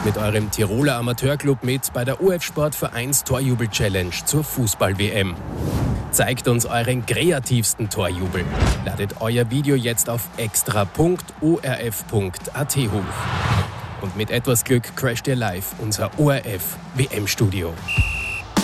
mit eurem Tiroler Amateurclub mit bei der OF Sportvereins Torjubel-Challenge zur Fußball-WM. Zeigt uns euren kreativsten Torjubel. Ladet euer Video jetzt auf extra.orf.at hoch. Und mit etwas Glück crasht ihr live unser ORF WM-Studio.